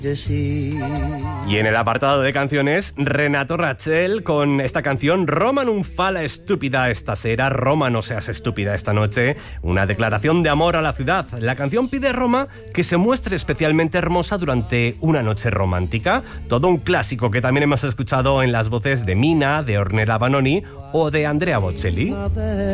Y en el apartado de canciones, Renato Rachel con esta canción Roma non fa la estúpida esta sera, Roma no seas estúpida esta noche, una declaración de amor a la ciudad. La canción pide a Roma que se muestre especialmente hermosa durante una noche romántica, todo un clásico que también hemos escuchado en las voces de Mina, de Ornella Vanoni o de Andrea Bocelli.